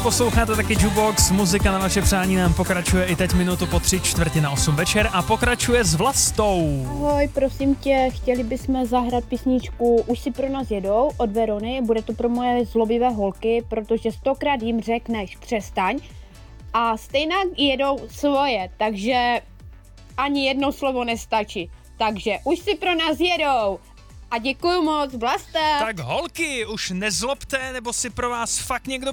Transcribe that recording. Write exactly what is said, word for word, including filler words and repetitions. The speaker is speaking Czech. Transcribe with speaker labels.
Speaker 1: posloucháte taky Jukebox, muzika na vaše přání nám pokračuje i teď minutu po tři čtvrtě na osm večer a pokračuje s Vlastou.
Speaker 2: Ahoj, prosím tě, chtěli bychom zahrát písničku Už si pro nás jedou od Verony, bude to pro moje zlobivé holky, protože stokrát jim řekneš přestaň a stejně jedou svoje, takže ani jedno slovo nestačí. Takže už si pro nás jedou. A děkuju moc, Vlasta.
Speaker 1: Tak holky, už nezlobte, nebo si pro vás fakt někdo